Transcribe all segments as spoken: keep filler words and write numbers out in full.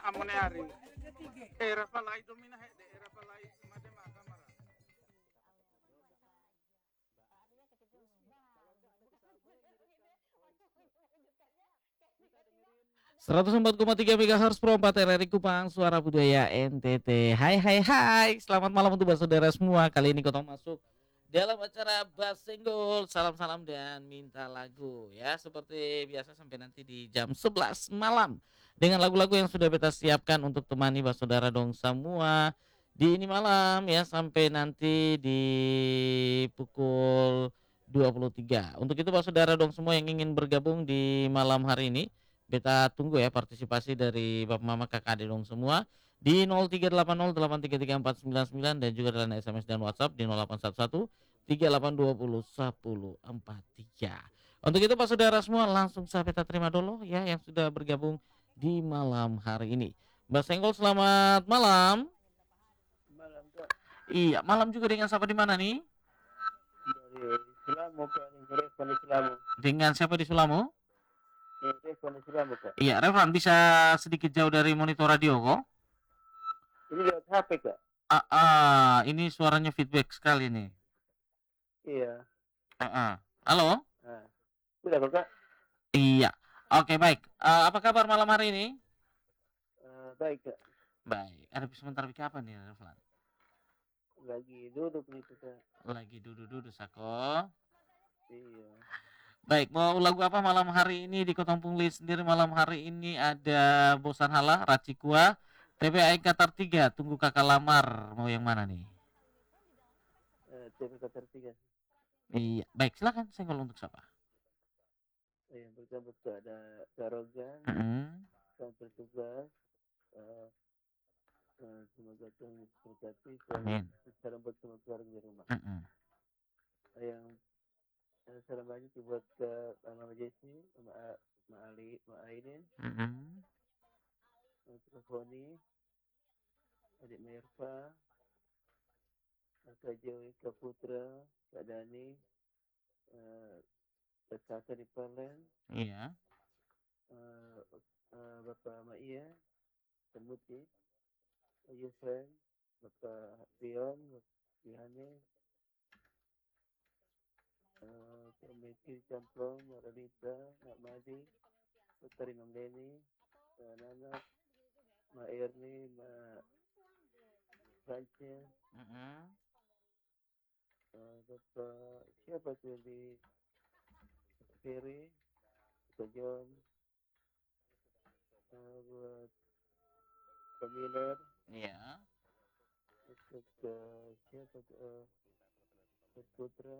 amone hari. Era palai domina hede, era palai made makamara. seratus empat koma tiga MHz Pro empat R R I Kupang, Suara Budaya N T T. Hai hai hai, selamat malam untuk saudara semua. Kali ini Kotong masuk dalam acara Bas Senggol. Salam-salam dan minta lagu ya. Seperti biasa sampai nanti di jam sebelas malam dengan lagu-lagu yang sudah kita siapkan untuk temani bas saudara dong semua di ini malam ya, sampai nanti di pukul dua puluh tiga. Untuk itu bas saudara dong semua yang ingin bergabung di malam hari ini, kita tunggu ya partisipasi dari Bapak Mama Kakak Adik dong semua di nol tiga delapan nol delapan tiga tiga empat sembilan sembilan dan juga dalam S M S dan WhatsApp di nol delapan satu satu tiga delapan dua nol satu nol empat tiga. Untuk itu Pak Saudara semua langsung saya kita terima dulu ya yang sudah bergabung di malam hari ini. Mbak Senggol selamat malam. Malam Kak. Iya, malam juga dengan siapa di mana nih? Dari Sulamu Kak, ini Refan di Sulamu. Dengan siapa di Sulamu? Ini Refan di Sulamu Kak. Iya, Refan bisa sedikit jauh dari monitor radio kok. Ini lewat H P Kak. Ah, ah, ini suaranya feedback sekali nih. Iya. Ah, ah. Halo? Nah, sudah kok Kak. Iya. Oke, baik. Eh, apa kabar malam hari ini? Eh, baik Kak. Baik. Ada sebentar bikin apa nih, Reflan? Lagi duduk nih tuh Kak. Lagi duduk-duduk sako. Iya. Baik, mau lagu apa malam hari ini di Kotong Pungli sendiri malam hari ini ada Bosan Halah, Racikua, T B A Qatar tiga, Tunggu Kakak Lamar. Mau yang mana nih? Eh, T V Qatar tiga. Iya, baik silakan. Senggol untuk siapa? Iya, berkabut Kak, ada Garogan, Mm-hmm. selamat bertugas. Eh, eh, semoga Tuhan berkati. Amin. Salam buat semua keluarga di rumah. Mm-hmm. Yang eh, salam banyak buat ke Mama Jesse, Mama, Mama Ali, Mama Ainin, Mm-hmm. Kak Foni, adik Merva, Kak Joy, Kak Putra, Kak Dani, uh, Kak Saka di Palen, Iya. uh, uh, Bapak Maia, Kak Muti, Yusren, Bapak Pion, Bapak Pihane, uh, Kak Meki Camplong, Mak Radita, Mak Madi, Bapak Rimam Deni, Kak Nana, Mak Erni, Mak Francia, Mm-hmm. uh, Bapak siapa tuh di Ferry, Bapak John, uh, buat Pak Miller, Iya. untuk uh, siapa tuh uh, Pak Putra.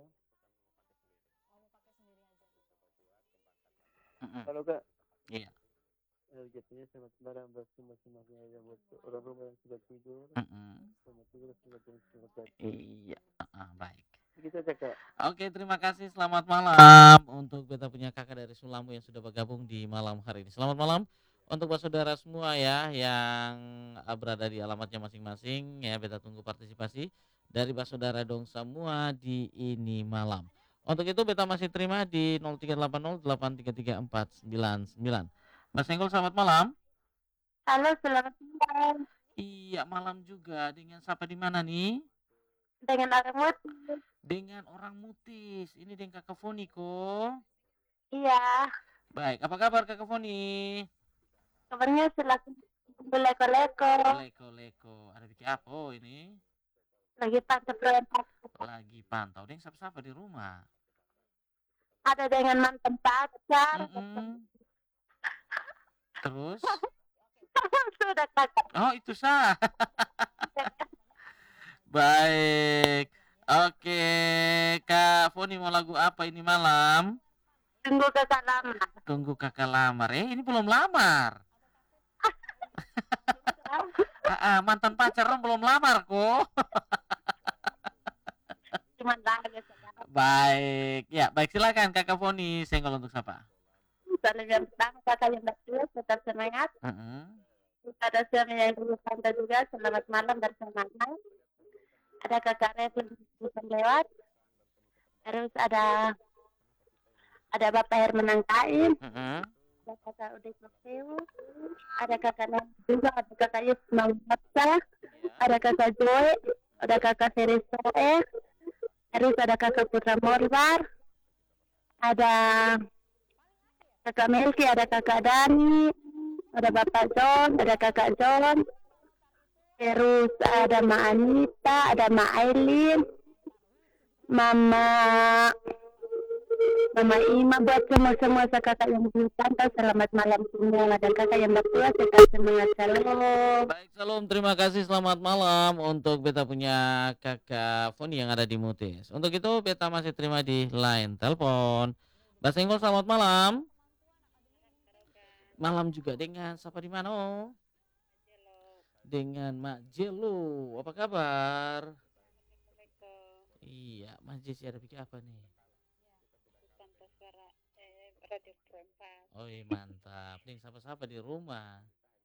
Mm-hmm. Halo Kak. Iya. Uh, jatuhnya selamat malam buat semua-semuanya yang buat orang rumah yang sudah tidur. Mm-hmm. Selamat tidur, selamat tidur, selamat tidur. Iya. Ah, baik. Begitu aja Kak. Oke, terima kasih. Selamat malam untuk beta punya kakak dari Sulamu yang sudah bergabung di malam hari ini. Selamat malam untuk saudara semua ya yang ah, berada di alamatnya masing-masing ya. Beta tunggu partisipasi dari saudara dong semua di ini malam. Untuk itu beta masih terima di nol tiga delapan nol delapan tiga tiga empat sembilan sembilan. Mas Senggol selamat malam. Halo, selamat malam. Iya, malam juga. Dengan siapa di mana nih? Dengan orang Muti. Dengan orang Mutis. Ini dengan Kakak Foni kok. Iya, Baik, apa kabar Kakak Foni? kabarnya selaku leko-leko. Leko-leko. Ada bikin apa oh, ini? Lagi pantau perempat. Lagi pantau. Dengan siapa-siapa di rumah? Ada dengan mantan pacar. Mm-mm. Terus? Sudah kakak. Oh, itu sah. Baik. Oke, Kak Foni mau lagu apa ini malam? Tunggu kakak lama. Tunggu Kakak lamar. Eh, ini belum lamar. Ah, ah, mantan pacar dong belum lamar kok. Cuma lagi saudara. Baik. Ya, baik silakan Kakak Foni. Senggol untuk siapa? Salam yang pertama kakak yang berdua tetap semangat. Uh-uh. Ada suami yang dulu pantau juga. Selamat malam bersama-sama. Ada kakak Refli yang lewat. Terus ada ada Bapak Herman Angkain. Uh-uh. ada kakak Ude Sofeu, ada kakak Nana juga, ada kakak Yusma Mata, ada kakak Joy, ada kakak Serisoe, terus ada kakak Putra Morbar, ada kakak Melki, ada kakak Dani, ada bapak John, ada kakak John, terus ada Ma Anita, ada Ma Aileen, Mama Mama Ima, buat semua-semua kakak yang pantau, selamat malam semua, dan kakak yang bertuah tetap semangat, shalom. Baik, salam, terima kasih, selamat malam untuk beta punya kakak Foni yang ada di Mutis. Untuk itu beta masih terima di line telepon. Mbak Senggol, selamat malam. Malam juga dengan siapa di mana? Oh? Dengan Mak Jelo. Apa kabar? Iya, Mak Jesi ada bikin apa nih? Oh iya, mantap. Nih siapa-siapa di rumah?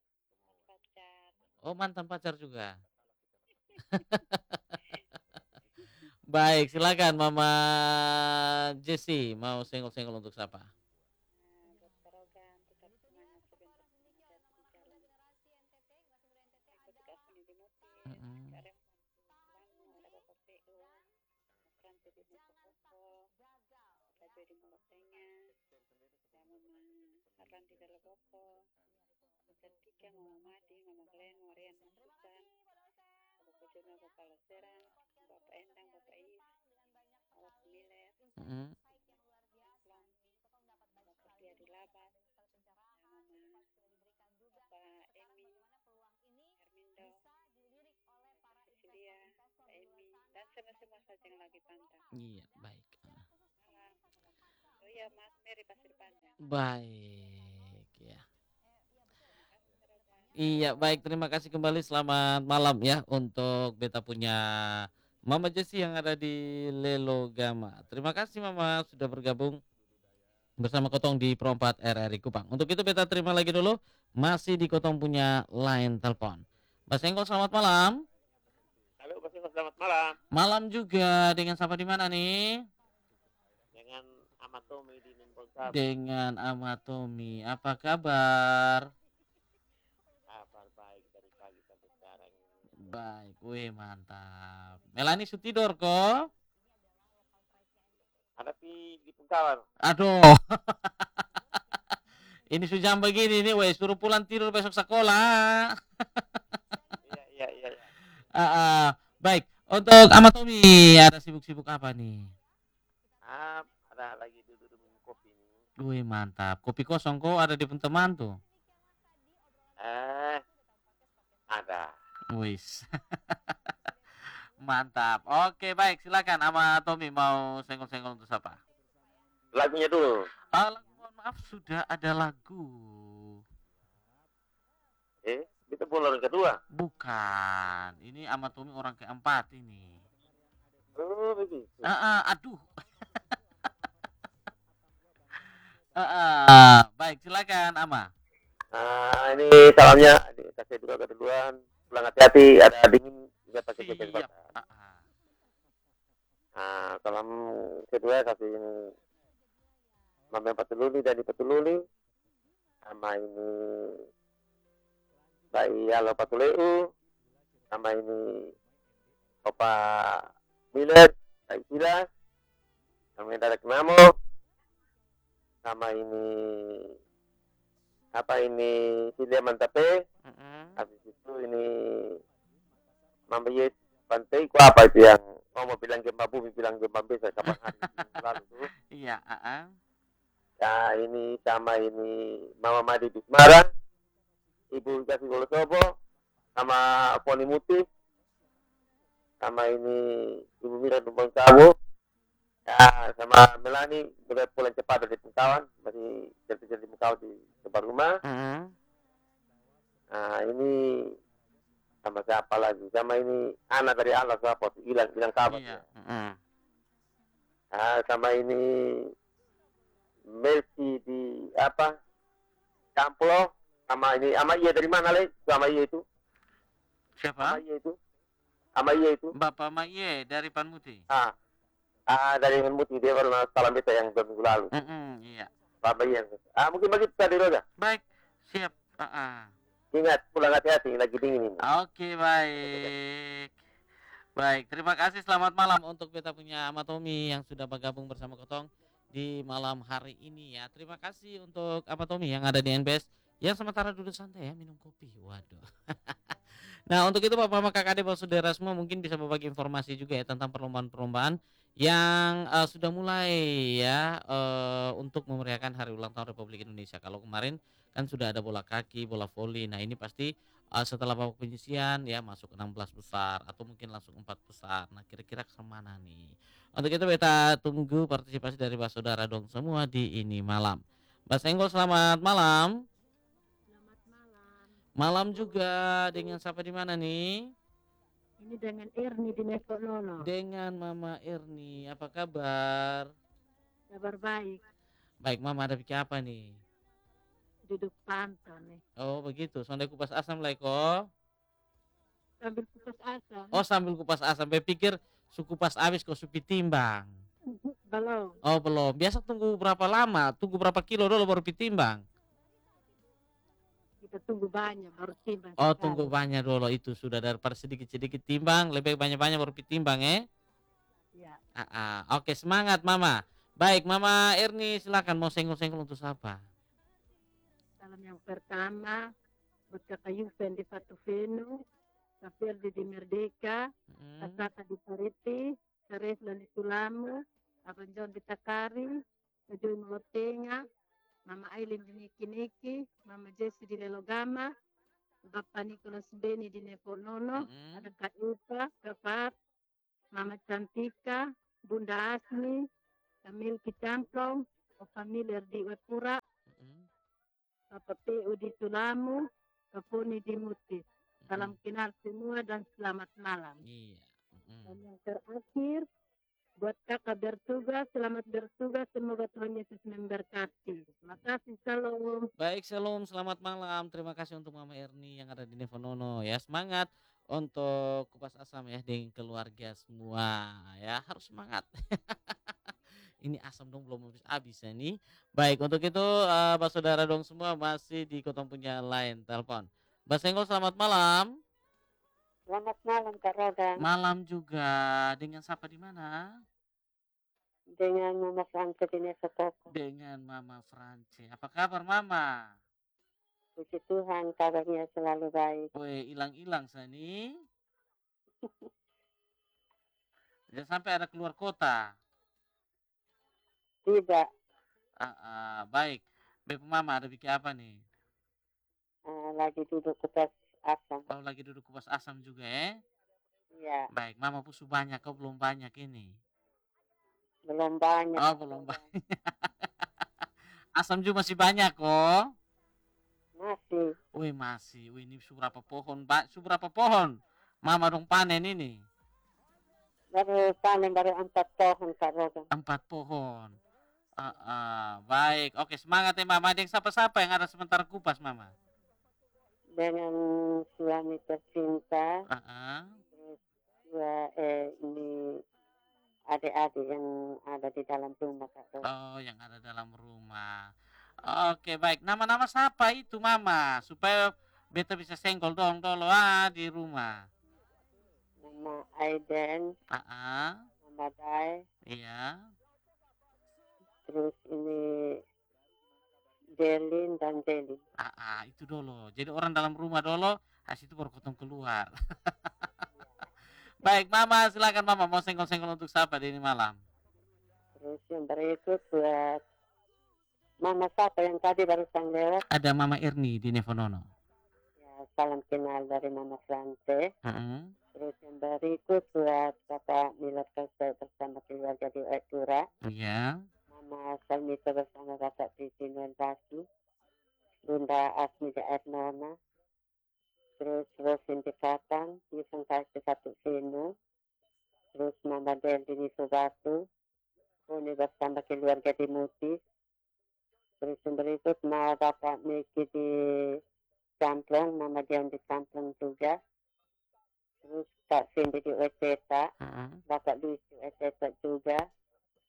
Oh, mantan pacar juga. Baik, silakan Mama Jesi, mau senggol-senggol untuk siapa? Mm-mm. Mm-mm. Iya, baik. Baik, ya. Iya, baik. Terima kasih kembali. Selamat malam ya untuk beta punya Mama Jesi yang ada di Lelogama. Terima kasih Mama sudah bergabung bersama Kotong di Pro empat R R I Kupang. Untuk itu beta terima lagi dulu, masih di Kotong punya line telepon. Mbak Senggol, selamat malam. Halo, Mas Yunus, selamat malam. Malam juga, dengan siapa di mana nih? Dengan Amatomi di Nembol Sabu. Dengan Amatomi. Apa kabar? Kabar baik dari pagi sampai sekarang. Baik, weh mantap. Melani Sutidor kok? Ada di di Pungkawan. Aduh. Ini sudah jam begini nih, weh, suruh pulang tidur besok sekolah. Iya, iya, iya. iya. Ah, ah. Baik, untuk Amatomi ada sibuk-sibuk apa nih? Ah, ada lagi duduk minum kopi nih. Wih mantap, kopi kosong kok ada di teman tuh. Eh, ada. Wis. Mantap. Oke, baik, silakan sama Tommy mau senggol-senggol untuk siapa? Lagunya dulu. Ah, lagu, mohon maaf, sudah ada lagu. Eh, kita bola yang kedua. Bukan. Ini sama Tommy orang keempat ini. Oh, begitu. Ah, ah, aduh. ah, ah. Baik, silakan Ama. Ah, ini salamnya kasih dua keduluan. Pulang hati-hati, ada dingin juga pakai jaket Siap. basah. Ah, ah. Ah, salam kedua kasih ini Mama Patululi dan di Patululi sama ini Mbak Iyalo Patuleu sama ini Opa Milet Mbak Silas sama Dada Kenamo sama ini apa ini Silya Mantape. Mm-mm. Habis itu ini Mama Yes Pantai ku apa itu yang oh, mau bilang gempa bumi bilang gempa besa kapan hari minggu lalu tuh. Iya, ah, ah. Ya ini sama ini Mama Madi di Semarang, Ibu Kasih Golosobo, sama Poni Muti, sama ini Ibu Mira Dumbang Sabu, ya sama Melani udah pulang cepat dari Pungkawan, masih jadi-jadi Pungkawan di depan rumah. Mm-mm. Nah ini sama siapa lagi? Sama ini anak dari anak siapa? Hilang hilang kabar. Iya. Ya. Mm-mm. Nah, sama ini Melki di apa? Camplo sama ini sama iya dari mana le? Sama iya itu? Siapa? Sama iya itu? Sama iya itu? Bapak Maye dari Panmuti. Ah, ah dari Muti dia baru salam beta yang dua minggu lalu. Mm-mm, iya. Pabayang. Ah, mungkin begitu tadi Roda. Baik, siap. Ah, ah. Ingat, pulang hati-hati, lagi dingin ini. Oke, baik. Baik, terima kasih. Selamat malam untuk beta punya Ama Tommy yang sudah bergabung bersama Kotong di malam hari ini ya. Terima kasih untuk Ama Tommy yang ada di N B S yang sementara duduk santai ya minum kopi. Waduh. Nah, untuk itu Bapak Mama Kakak Adik Bapak Saudara semua mungkin bisa berbagi informasi juga ya tentang perlombaan-perlombaan yang uh, sudah mulai ya uh, untuk memeriahkan Hari Ulang Tahun Republik Indonesia. Kalau kemarin kan sudah ada bola kaki, bola voli. Nah, ini pasti uh, setelah babak penyisian ya masuk enam belas besar atau mungkin langsung empat besar. Nah, kira-kira kemana nih? Untuk itu kita tunggu partisipasi dari Bapak Saudara dong semua di ini malam. Mbak Senggol selamat malam. Selamat malam. Malam juga dengan siapa di mana nih? Ini dengan Erni di Nepok Nono. Dengan Mama Erni. Apa kabar? Kabar baik. Baik, Mama ada pikir apa nih? Duduk pantau nih. Oh, begitu. Sonde kupas asam lah kok. Sambil kupas asam. Oh, sambil kupas asam. Saya pikir suku pas habis kok supi timbang. Belum. Oh, belum. Biasa tunggu berapa lama? Tunggu berapa kilo dulu baru ditimbang? Kita tunggu banyak baru timbang. Oh, sekali. tunggu banyak dulu itu sudah daripada sedikit-sedikit timbang, lebih banyak-banyak baru ditimbang eh. Ya. Ah, ah. Oke, semangat Mama. Baik, Mama Erni silakan mau senggol-senggol untuk siapa? Salam yang pertama buat kakak Yuven di Fatuvenu, Kak Ferdi di Merdeka, Hmm. Kak Saka di Pariti, Kak Reslan di Sulamu, Abang John di Takari, Kak Joy Molotenga, Mama Aileen di Niki-Niki, Mama Jessie di Lelogama, Bapak Nicholas Beni di Nepok Nono, Hmm. ada Kak Upa, Kak Fat, Mama Cantika, Bunda Asmi, Kamil Kicamplong, Opa Miller di Wepura, Hmm. Bapak P U di Sulamu, Kak Poni di Mutis. Salam Hmm. kenal semua dan selamat malam. Iya. Hmm. Dan yang terakhir, buat kakak bertugas, selamat bertugas, semoga Tuhan Yesus memberkati. Terima kasih, salam. Baik, shalom, selamat malam. Terima kasih untuk Mama Erni yang ada di Nevonono ya. Semangat untuk kupas asam ya dengan keluarga semua ya. Harus semangat. Ini asam dong belum habis habis ya nih. Baik, untuk itu eh, Pak Saudara dong semua masih di Kotong punya line telepon. Mbak Senggol selamat malam. Selamat malam, Kak Rodang. Malam juga. Dengan siapa di mana? Dengan Mama Franco di Nesotoko. Dengan Mama France. Apa kabar Mama? Puji Tuhan, kabarnya selalu baik. Woi, hilang-hilang Sani. Jangan sampai ada keluar kota. Tidak, Ah, ah, baik. Baik Mama ada bikin apa nih? eh, lagi duduk kupas asam. Oh lagi duduk kupas asam juga eh? Ya, Baik, Mama pusu banyak, kau belum banyak ini. belum banyak. Oh belum banyak. Asam juga masih banyak kok. Masih. Wih masih, wih ini seberapa pohon, Pak? Seberapa pohon? Mama dong panen ini. Baru panen baru empat pohon, Kak Rodang. Empat pohon. Ah, ah, baik, oke semangat ya Mama. Ada yang siapa-siapa yang ada sementara kupas Mama? Dengan suami tercinta, Ah, ah. terus dua eh, ini adik-adik yang ada di dalam rumah, Kak Rodang. Oh yang ada dalam rumah. Oke baik, nama-nama siapa itu Mama? Supaya beta bisa senggol dong dulu ah di rumah. Nama Aiden, Ah, ah. Mama Dai, Iya. terus ini Jelin dan Jelin. Ah, ah, itu dulu. Jadi orang dalam rumah dulu, habis itu baru potong keluar. Baik, Mama, silakan Mama mau senggol-senggol untuk siapa di ini malam? Terus yang berikut buat Mama siapa yang tadi barusan lewat. Ada Mama Erni di Nevonono. Ya, salam kenal dari Mama Frante. Heeh. Terus yang berikut buat Bapak Miller Kasai bersama keluarga di Etura. Iya. Mama Salmita bersama Bapak Titi Nuel Basi. Bunda Asmi di Ernona. Terus Rosin di Katang. Yusung Kasih Satu Sinu. Terus Mama Del di Nisobatu. Kuni bersama keluarga di Mutis. Terus yang berikut Ma Bapak Miki di Camplong. Mama Dian di Camplong juga. Terus Kak Cindy di Weteta, Heeh. Bapak Luis di Weteta juga,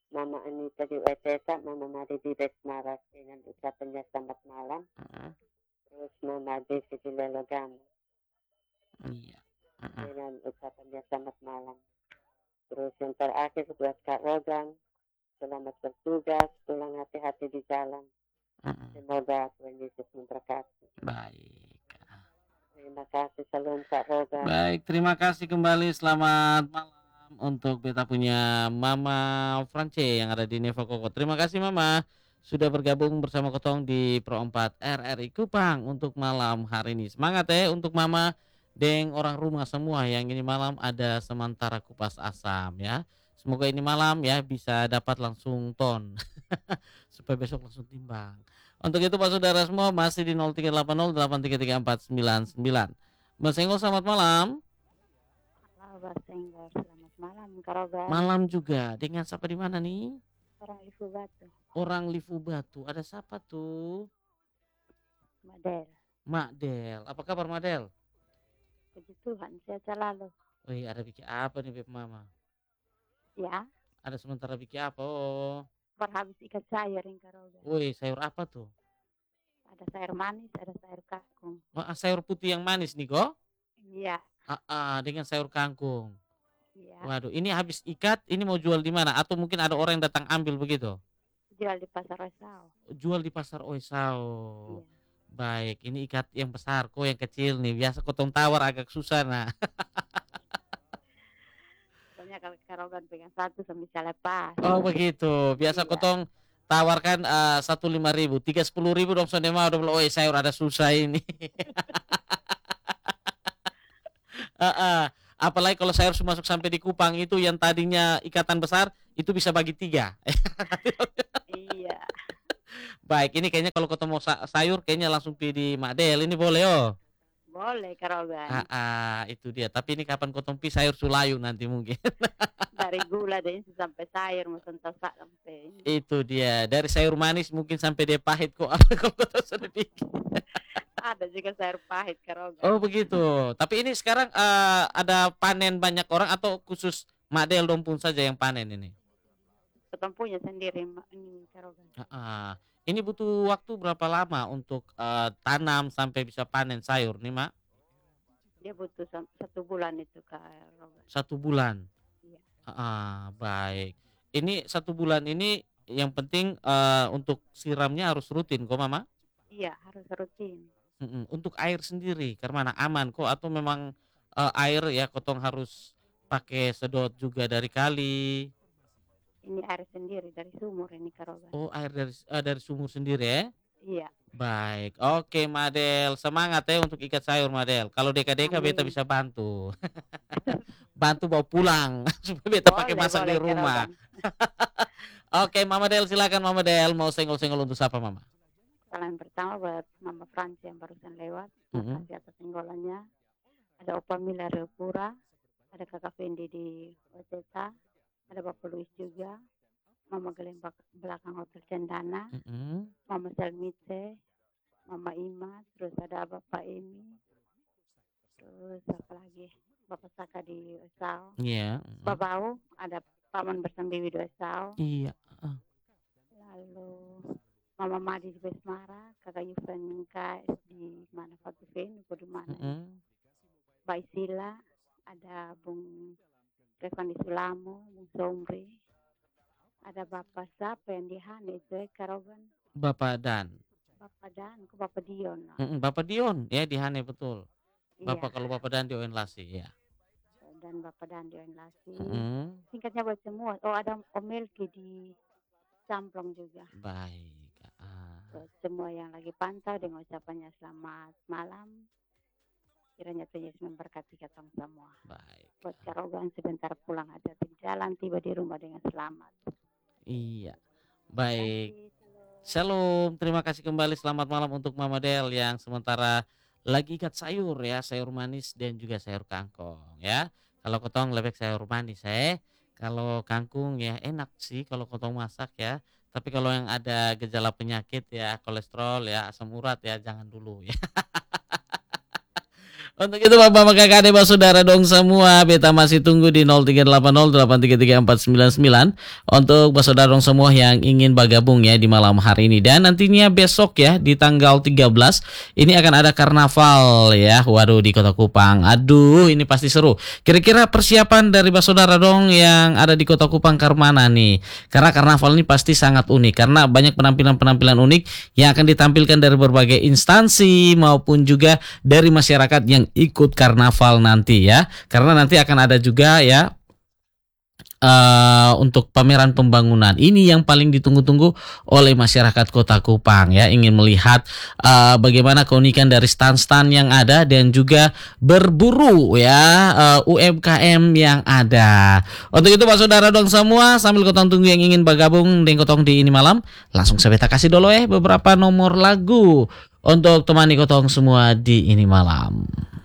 Mama Anita di Weteta, Mama Mari di Besmaras dengan ucapannya selamat malam. Heeh. Terus Mama Desi di Lelogama Iya. Heeh. dengan ucapannya selamat malam. Terus yang terakhir buat Kak Rogan, selamat bertugas, pulang hati-hati di jalan. Heeh. Semoga Tuhan Yesus memberkati. Baik. Terima kasih, salam Kak Rogan. Baik, terima kasih kembali. Selamat malam untuk beta punya Mama France yang ada di Neva Koko. Terima kasih Mama sudah bergabung bersama Kotong di Pro empat R R I Kupang untuk malam hari ini. Semangat ya untuk Mama dan orang rumah semua yang ini malam ada sementara kupas asam ya. Semoga ini malam ya bisa dapat langsung ton supaya besok langsung timbang. Untuk itu Pak Saudara semua masih di nol tiga delapan nol delapan tiga tiga empat sembilan sembilan. Mas Senggol selamat malam. Halo Mas Senggol, selamat malam Kak Rogan. Malam juga. Dengan siapa di mana nih? Orang Lifu Batu. Orang Lifu Batu. Ada siapa tuh? Madel. Madel. Apa kabar Madel? Puji Tuhan, sehat selalu. Wih, ada bikin apa nih Beb Mama? Ya, Ada sementara bikin apa? Oh. berhabis ikat sayur yang Kak Rogan. Wih, sayur apa tuh? Ada sayur manis, ada sayur kangkung. Wah, sayur putih yang manis nih kok? Iya, Ah, ah, dengan sayur kangkung. iya. Waduh, ini habis ikat, ini mau jual di mana? Atau mungkin ada orang yang datang ambil begitu? Jual di pasar Resau. Jual di pasar Oisau. Iya. Baik, ini ikat yang besar, kok yang kecil nih. Biasa kotong tawar agak susah nah. Soalnya kalau Kak Rogan pegang satu sama bisa lepas. Oh begitu. Biasa Iya. kotong tawarkan eh, satu lima ribu, tiga sepuluh ribu dong sonde mau udah bilang, oh sayur ada susah ini. Ah, ah. Apalagi kalau sayur sudah masuk sampai di Kupang itu yang tadinya ikatan besar itu bisa bagi tiga. Iya. Baik, ini kayaknya kalau ketemu sa- sayur kayaknya langsung pilih di Madel ini boleh oh. Boleh Kak Rogan. Ah, ah, itu dia. Tapi ini kapan kotong pi sayur sulayu nanti mungkin. Dari gula deh sampai sayur mau sentosa sampai. Itu dia. Dari sayur manis mungkin sampai dia pahit kok. Apa kalau kotong sudah bikin. Ada juga sayur pahit Kak Rogan. Oh begitu. Tapi ini sekarang eh, ada panen banyak orang atau khusus Madel Dompun saja yang panen ini? Ketemu punya sendiri Ma- ini Kak Rogan. Ah, ah. Ini butuh waktu berapa lama untuk eh, tanam sampai bisa panen sayur nih Mak? Dia butuh sam- satu bulan itu Kak Rogan. Satu bulan. Iya. Ah, ah, baik. Ini satu bulan ini yang penting eh, untuk siramnya harus rutin kok Mama? Iya, harus rutin. Mm-mm. Untuk air sendiri, karena mana aman kok atau memang eh, air ya kotong harus pakai sedot juga dari kali. Ini air sendiri dari sumur ini Kak Rogan. Oh, air dari eh, dari sumur sendiri ya. Iya. Baik. Oke, Madel. Semangat ya untuk ikat sayur, Madel. Kalau deka-deka beta Amin. bisa bantu. Bantu bawa pulang supaya beta pakai Boleh, masak di boleh, Kak rumah. Rogan. Oke, Mama Del silakan Mama Del mau senggol-senggol untuk siapa Mama? Salam pertama buat Mama Franci yang barusan lewat. Mhm. Makasih atas singgolannya. Ada Opa Mila Pura, ada Kakak Fendi di Oteta, ada Bapak Luis juga, Mama Geleng bak- belakang Hotel Cendana, Mm-mm. Mama Selmice, Mama Ima, terus ada Bapak Emi, terus apa lagi? Bapak Saka di Esau, Iya. mm. Babau, ada Paman Bersambiwi di Esau, Iya. ah. lalu Mama Madi di Besmara, Kakak Yufan K di mana Fatufin, di mana? Mm-mm. Mbak Sila, ada Bung Revan di Sulamo, Bung Somri, ada Bapak siapa yang di Hane itu ya, Karogan, Bapak Dan. Bapak Dan, ke Bapak Dion. no? Mm-mm, Bapak Dion ya di Hane betul. Bapak Iya, kalau Bapak Dan di O N Lasi ya. dan Bapak Dan di Lasi. Mm-mm. Singkatnya buat semua. Oh, ada Om Melki di Camplong juga. Baik. ah. Buat semua yang lagi pantau dengan ucapannya selamat malam. Kiranya Tuhan Yesus memberkati kita semua. Baik. Buat Karogan sebentar pulang ada di jalan, tiba di rumah dengan selamat. Iya. Terima Baik. kasih, shalom. Shalom, terima kasih kembali. Selamat malam untuk Mama Del yang sementara lagi ikat sayur ya, sayur manis dan juga sayur kangkung ya. Kalau kotong lebih sayur manis eh. Kalau kangkung ya enak sih kalau kotong masak ya. Tapi kalau yang ada gejala penyakit ya, kolesterol ya, asam urat ya jangan dulu ya. Untuk itu Bapak Kakak Adik Saudara dong semua, beta masih tunggu di nol tiga delapan nol delapan tiga tiga empat sembilan sembilan untuk Saudara dong semua yang ingin bergabung ya di malam hari ini. Dan nantinya besok ya di tanggal tiga belas ini akan ada karnaval ya. Waduh, di Kota Kupang. Aduh, ini pasti seru. Kira-kira persiapan dari Saudara dong yang ada di Kota Kupang ke mana nih? Karena karnaval ini pasti sangat unik karena banyak penampilan-penampilan unik yang akan ditampilkan dari berbagai instansi maupun juga dari masyarakat yang ikut karnaval nanti ya, karena nanti akan ada juga ya uh, untuk pameran pembangunan ini yang paling ditunggu-tunggu oleh masyarakat Kota Kupang ya, ingin melihat uh, bagaimana keunikan dari stan-stan yang ada dan juga berburu ya uh, U M K M yang ada. Untuk itu Pak Saudara dong semua, sambil kotong tunggu yang ingin bergabung dengan kotong di ini malam, langsung saya beta kasih dulu eh beberapa nomor lagu untuk temani kotong semua di ini malam.